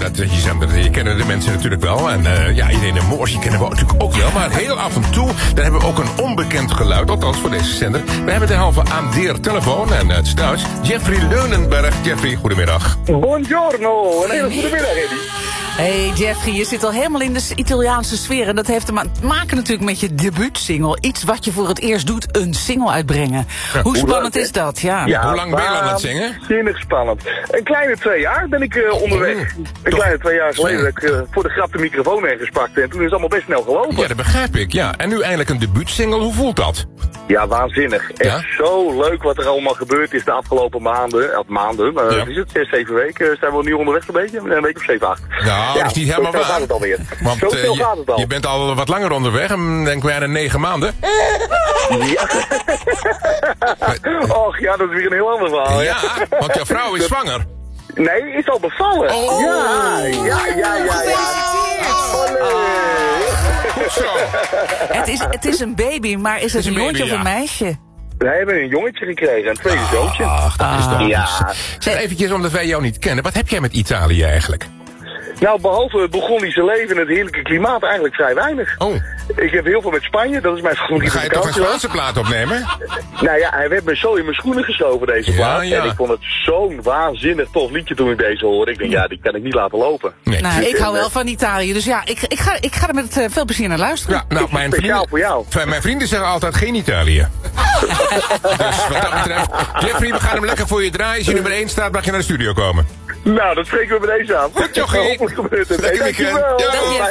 je kennen de mensen natuurlijk wel. En Irene Moors, kennen we natuurlijk ook wel. Maar heel af en toe, dan hebben we ook een onbekend geluid. Althans voor deze zender. We hebben derhalve aan de telefoon, en het is Duits, Jeffrey Leunenberg. Jeffrey, goedemiddag. Buongiorno, een hele goede middag, Eddie. Hey Jeffrey, je zit al helemaal in de Italiaanse sfeer. En dat heeft te maken natuurlijk met je debuutsingle. Iets wat je voor het eerst doet, een single uitbrengen. Ja, hoe spannend is dat? Ja. Hoe lang ben je aan het zingen? Zinnig spannend. Een kleine 2 jaar ben ik onderweg. Een kleine 2 jaar geleden dat ik voor de grap de microfoon ergens pakte. En toen is het allemaal best snel gelopen. Ja, dat begrijp ik, ja. En nu eindelijk een debuutsingle, hoe voelt dat? Ja, waanzinnig. Echt zo leuk wat er allemaal gebeurd is de afgelopen maanden. Is het 6, 7 weken zijn we nu onderweg een beetje? Een week of 7, 8. Nou, dat is niet helemaal waar. Zo gaat het alweer. Want zo snel gaat het al. Je bent al wat langer onderweg, denk bijna 9 maanden. Ja. Och ja, dat is weer een heel ander verhaal. Ja, want jouw vrouw is zwanger. Nee, is al bevallen. Oh. Ja. Goed zo. Het is een baby, maar is het een jongetje of een meisje? We hebben een jongetje gekregen, een tweede zoontje. Ach, dat is toch ja. Zeg eventjes, omdat wij jou niet kennen. Wat heb jij met Italië eigenlijk? Nou, behalve het Bourgondische leven en het heerlijke klimaat eigenlijk vrij weinig. Oh. Ik heb heel veel met Spanje, dat is mijn favoriete Ga je toch een vakantie. Spaanse plaat opnemen? Nou ja, hij werd me zo in mijn schoenen geschoven, deze plaat. Ja. En ik vond het zo'n waanzinnig tof liedje toen ik deze hoorde. Ik denk, ja, die kan ik niet laten lopen. Nee. Nou, ik hou wel van Italië, dus ja, ik ga er met veel plezier naar luisteren. Ja, nou, Speciaal voor jou. Mijn vrienden zeggen altijd geen Italië. Dus wat dat betreft, Jeffrey, we gaan hem lekker voor je draaien. Als je nummer 1 staat, mag je naar de studio komen. Nou, dat spreken we bij deze aan. Goed, jochie. Hopelijk gebeurt het. Lekker weekend. Dankjewel. Ja.